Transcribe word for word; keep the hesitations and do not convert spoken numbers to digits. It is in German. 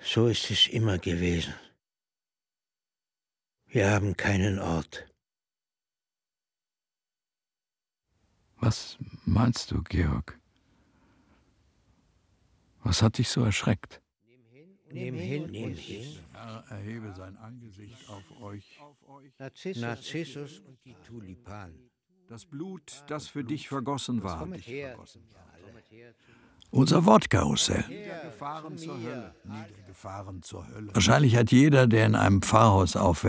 So ist es immer gewesen. Wir haben keinen Ort. Was meinst du, Georg? Was hat dich so erschreckt? Nimm hin, nimm hin. Der Herr erhebe sein Angesicht auf euch. Narzissus und die Tulipanen. Das Blut, das für dich vergossen war, Kommet dich her, vergossen war. alle. Unser Wortkarussell. Niedergefahren zur Hölle. Niedergefahren zur Hölle. Wahrscheinlich hat jeder, der in einem Pfarrhaus aufwächst,